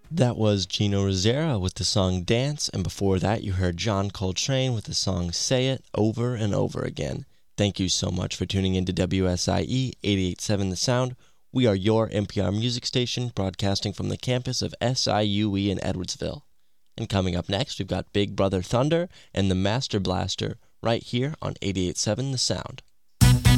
That was Gino Rosera with the song Dance, and before that you heard John Coltrane with the song Say It Over and Over Again. Thank you so much for tuning into WSIE 88.7 The Sound. We are your NPR music station, broadcasting from the campus of SIUE in Edwardsville. And coming up next, we've got Big Brother Thunder and the Master Blaster right here on 88.7 The Sound.